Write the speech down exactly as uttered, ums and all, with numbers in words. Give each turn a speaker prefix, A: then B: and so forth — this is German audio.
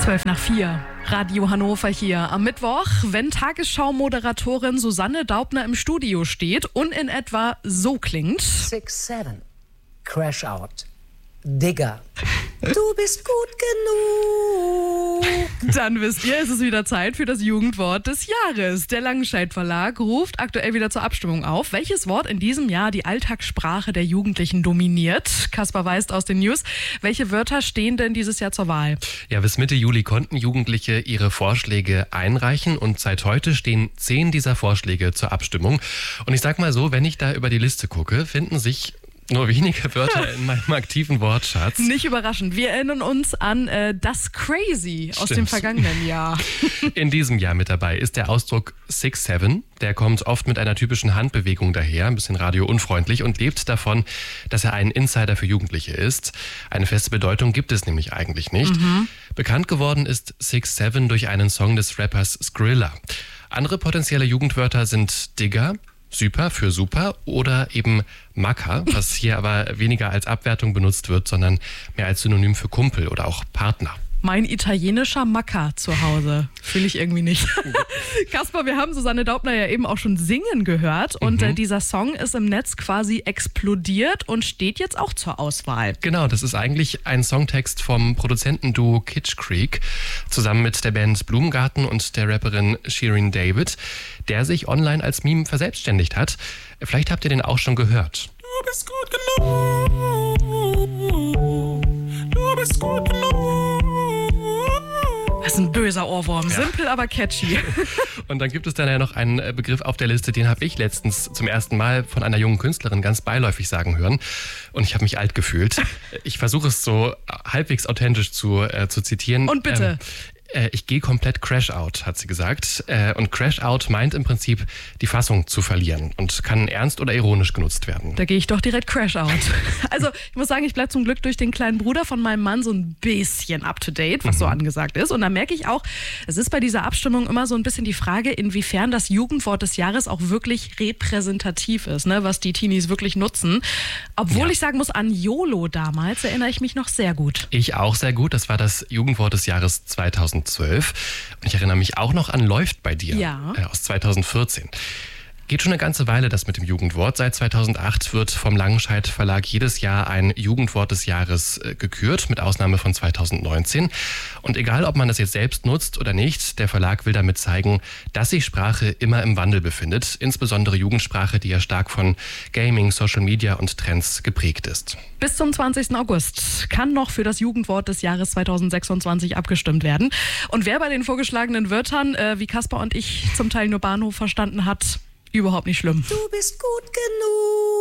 A: Zwölf nach vier. Radio Hannover hier am Mittwoch, wenn Tagesschau-Moderatorin Susanne Daubner im Studio steht und in etwa so klingt.
B: Six, seven. Crash out. Digger. Du bist gut genug.
A: Dann wisst ihr, es ist wieder Zeit für das Jugendwort des Jahres. Der Langenscheidt Verlag ruft aktuell wieder zur Abstimmung auf, welches Wort in diesem Jahr die Alltagssprache der Jugendlichen dominiert. Kaspar Weist aus den News. Welche Wörter stehen denn dieses Jahr zur Wahl?
C: Ja, bis Mitte Juli konnten Jugendliche ihre Vorschläge einreichen und seit heute stehen zehn dieser Vorschläge zur Abstimmung. Und ich sag mal so, wenn ich da über die Liste gucke, finden sich nur wenige Wörter in meinem aktiven Wortschatz.
A: Nicht überraschend. Wir erinnern uns an äh, das Crazy aus
C: Stimmt.
A: dem vergangenen Jahr.
C: In diesem Jahr mit dabei ist der Ausdruck Six Seven. Der kommt oft mit einer typischen Handbewegung daher, ein bisschen radiounfreundlich und lebt davon, dass er ein Insider für Jugendliche ist. Eine feste Bedeutung gibt es nämlich eigentlich nicht. Mhm. Bekannt geworden ist Six Seven durch einen Song des Rappers Skrilla. Andere potenzielle Jugendwörter sind Digger, Super für super oder eben Macker, was hier aber weniger als Abwertung benutzt wird, sondern mehr als Synonym für Kumpel oder auch Partner.
A: Mein italienischer Macker zu Hause. Fühle ich irgendwie nicht. Kaspar, wir haben Susanne Daubner ja eben auch schon singen gehört und mhm. äh, dieser Song ist im Netz quasi explodiert und steht jetzt auch zur Auswahl.
C: Genau, das ist eigentlich ein Songtext vom Produzentenduo Kitsch Creek zusammen mit der Band Blumengarten und der Rapperin Shirin David, der sich online als Meme verselbstständigt hat. Vielleicht habt ihr den auch schon gehört.
D: Du bist gut genug. Du bist gut genug.
A: Das ist ein böser Ohrwurm, ja. Simpel, aber catchy.
C: Und dann gibt es dann ja noch einen Begriff auf der Liste, den habe ich letztens zum ersten Mal von einer jungen Künstlerin ganz beiläufig sagen hören. Und ich habe mich alt gefühlt. Ich versuche es so halbwegs authentisch zu, äh, zu zitieren.
A: Und bitte.
C: Ähm, Ich gehe komplett Crash out, hat sie gesagt. Und Crash out meint im Prinzip, die Fassung zu verlieren und kann ernst oder ironisch genutzt werden.
A: Da gehe ich doch direkt Crash out. Also ich muss sagen, ich bleibe zum Glück durch den kleinen Bruder von meinem Mann so ein bisschen up to date, was mhm. so angesagt ist. Und da merke ich auch, es ist bei dieser Abstimmung immer so ein bisschen die Frage, inwiefern das Jugendwort des Jahres auch wirklich repräsentativ ist, ne? Was die Teenies wirklich nutzen. Obwohl ja. ich sagen muss, an YOLO damals erinnere ich mich noch sehr gut.
C: Ich auch sehr gut. Das war das Jugendwort des Jahres zweitausendzwölf. Und ich erinnere mich auch noch an Läuft bei dir
A: ja.
C: äh, aus zweitausendvierzehn. Geht schon eine ganze Weile das mit dem Jugendwort. Seit zweitausendacht wird vom Langenscheidt Verlag jedes Jahr ein Jugendwort des Jahres äh, gekürt, mit Ausnahme von zweitausendneunzehn. Und egal, ob man das jetzt selbst nutzt oder nicht, der Verlag will damit zeigen, dass sich Sprache immer im Wandel befindet. Insbesondere Jugendsprache, die ja stark von Gaming, Social Media und Trends geprägt ist.
A: Bis zum zwanzigsten August kann noch für das Jugendwort des Jahres zweitausendsechsundzwanzig abgestimmt werden. Und wer bei den vorgeschlagenen Wörtern, äh, wie Kaspar und ich zum Teil nur Bahnhof verstanden hat, überhaupt nicht schlimm.
B: Du bist gut genug.